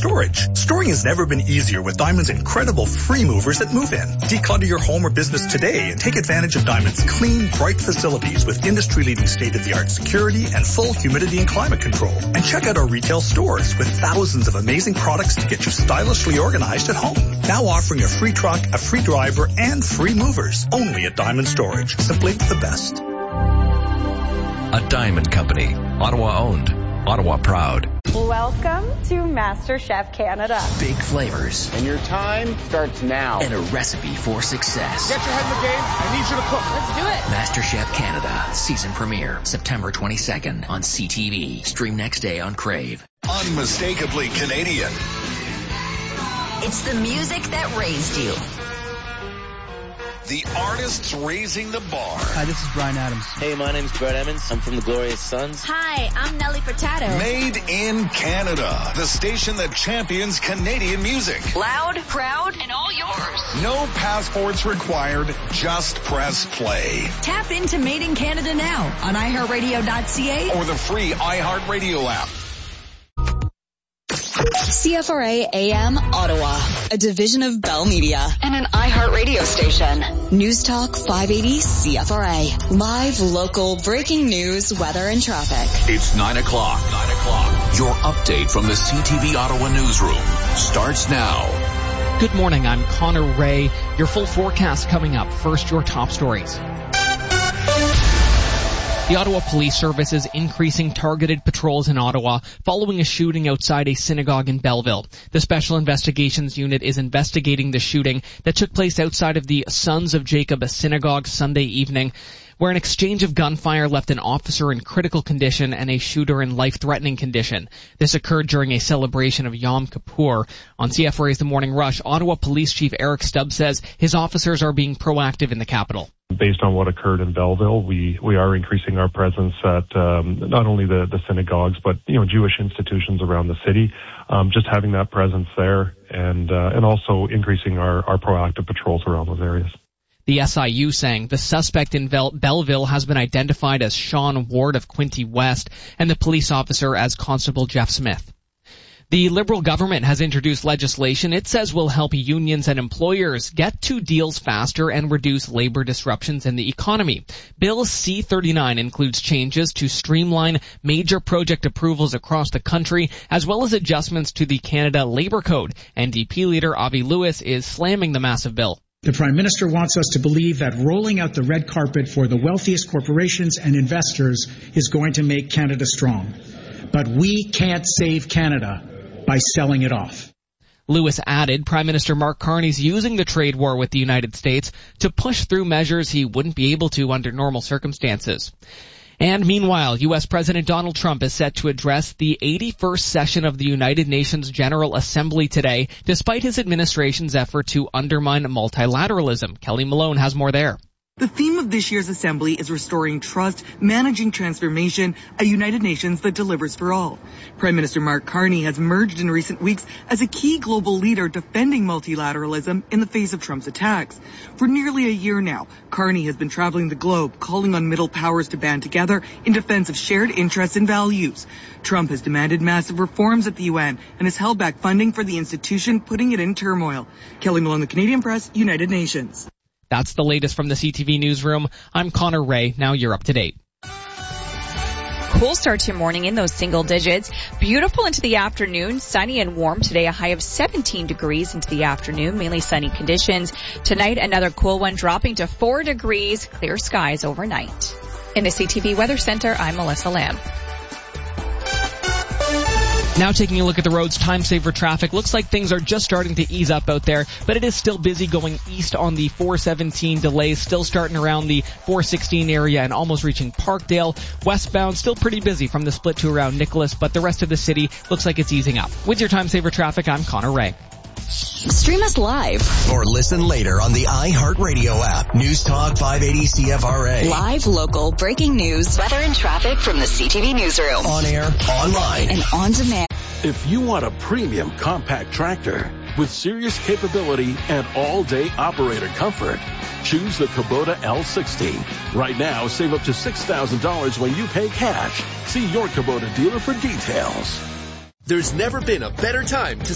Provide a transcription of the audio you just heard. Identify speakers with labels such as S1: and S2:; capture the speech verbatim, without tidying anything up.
S1: Storage. Storing has never been easier with Diamond's incredible free movers that move in. Declutter your home or business today and take advantage of Diamond's clean, bright facilities with industry-leading state-of-the-art security and full humidity and climate control. And check out our retail stores with thousands of amazing products to get you stylishly organized at home. Now offering a free truck, a free driver, and free movers. Only at Diamond Storage. Simply the best.
S2: A Diamond Company. Ottawa owned. Ottawa proud.
S3: Welcome to MasterChef Canada.
S4: Big flavors.
S5: And your time starts now.
S4: And a recipe for success.
S5: Get your head in the game. I need you to cook.
S3: Let's do it.
S4: MasterChef Canada. Season premiere. September twenty-second on C T V. Stream next day on Crave.
S6: Unmistakably Canadian.
S7: It's the music that raised you.
S6: The artists raising the bar.
S8: Hi, this is Bryan Adams.
S9: Hey, my name's Brett Emmons. I'm from the Glorious Sons.
S7: Hi, I'm Nelly Furtado.
S6: Made in Canada. The station that champions Canadian music.
S7: Loud, proud, and all yours.
S6: No passports required. Just press play.
S7: Tap into Made in Canada now on i heart radio dot c a
S6: or the free iHeartRadio app.
S10: C F R A A M Ottawa, a division of Bell Media
S7: and an iHeart radio station.
S10: News Talk five eighty C F R A. Live, local, breaking news, weather, and traffic.
S2: It's nine o'clock. Nine o'clock. Your update from the C T V Ottawa newsroom starts now.
S11: Good morning. I'm Connor Ray. Your full forecast coming up. First, your top stories. The Ottawa Police Service is increasing targeted patrols in Ottawa following a shooting outside a synagogue in Belleville. The Special Investigations Unit is investigating the shooting that took place outside of the Sons of Jacob Synagogue Sunday evening, where an exchange of gunfire left an officer in critical condition and a shooter in life-threatening condition. This occurred during a celebration of Yom Kippur. On C F R A's The Morning Rush, Ottawa Police Chief Eric Stubbs says his officers are being proactive in the capital.
S12: Based on what occurred in Belleville, we, we are increasing our presence at um, not only the, the synagogues, but you know Jewish institutions around the city. Um, just having that presence there, and uh, and also increasing our, our proactive patrols around those areas.
S11: The S I U saying the suspect in Bell- Belleville has been identified as Sean Ward of Quinte West and the police officer as Constable Jeff Smith. The Liberal government has introduced legislation it says will help unions and employers get to deals faster and reduce labor disruptions in the economy. Bill C thirty-nine includes changes to streamline major project approvals across the country, as well as adjustments to the Canada Labour Code. N D P leader Avi Lewis is slamming the massive bill.
S13: The Prime Minister wants us to believe that rolling out the red carpet for the wealthiest corporations and investors is going to make Canada strong. But we can't save Canada by selling it off.
S11: Lewis added Prime Minister Mark Carney's using the trade war with the United States to push through measures he wouldn't be able to under normal circumstances. And meanwhile, U S President Donald Trump is set to address the eighty-first session of the United Nations General Assembly today, despite his administration's effort to undermine multilateralism. Kelly Malone has more there.
S14: The theme of this year's assembly is restoring trust, managing transformation, a United Nations that delivers for all. Prime Minister Mark Carney has emerged in recent weeks as a key global leader defending multilateralism in the face of Trump's attacks. For nearly a year now, Carney has been traveling the globe, calling on middle powers to band together in defense of shared interests and values. Trump has demanded massive reforms at the U N and has held back funding for the institution, putting it in turmoil. Kelly Malone, The Canadian Press, United Nations.
S11: That's the latest from the C T V Newsroom. I'm Connor Ray. Now you're up to date.
S15: Cool start to your morning in those single digits. Beautiful into the afternoon. Sunny and warm today. A high of seventeen degrees into the afternoon. Mainly sunny conditions. Tonight, another cool one dropping to four degrees. Clear skies overnight. In the C T V Weather Center, I'm Melissa Lamb.
S11: Now taking a look at the roads, time saver traffic. Looks like things are just starting to ease up out there, but it is still busy going east on the four seventeen delays, still starting around the four sixteen area and almost reaching Parkdale. Westbound, still pretty busy from the split to around Nicholas, but the rest of the city looks like it's easing up. With your time saver traffic, I'm Connor Ray.
S10: Stream us live
S6: or listen later on the iHeartRadio app. News Talk five eighty C F R A.
S10: Live, local, breaking news,
S7: weather and traffic from the C T V Newsroom.
S6: On air, online,
S10: and on demand.
S16: If you want a premium compact tractor with serious capability and all-day operator comfort, choose the Kubota L sixty. Right now, save up to six thousand dollars when you pay cash. See your Kubota dealer for details.
S17: There's never been a better time to